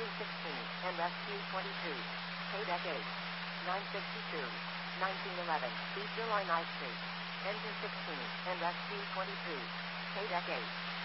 1916, MSQ-22. Codec 8. 962. 1911, East Illinois Street. Engine 16, MSQ-22. Codec 8.